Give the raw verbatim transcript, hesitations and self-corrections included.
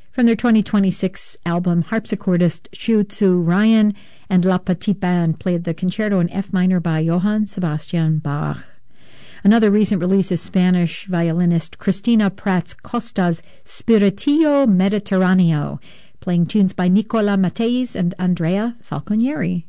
From their twenty twenty-six album, harpsichordist Xu Tzu Ryan and La Petite Band played the Concerto in F minor by Johann Sebastian Bach. Another recent release is Spanish violinist Cristina Prats Costa's Spiritillo Mediterraneo, playing tunes by Nicola Matteis and Andrea Falconieri.